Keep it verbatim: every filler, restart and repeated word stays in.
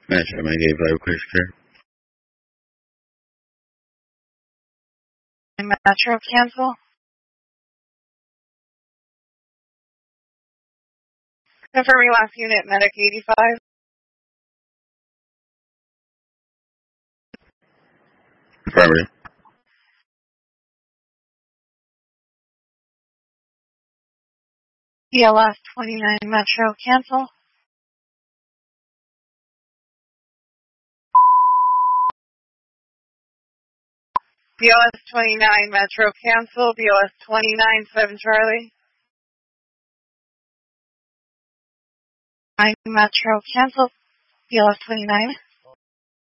Metro Megay five Christopher. Metro cancel. Confirming last unit, Medic eighty-five. Affirmative. B L S twenty-nine Metro cancel. B L S twenty-nine Metro cancel. B L S twenty-nine seven Charlie. nine Metro cancel. B L S twenty-nine.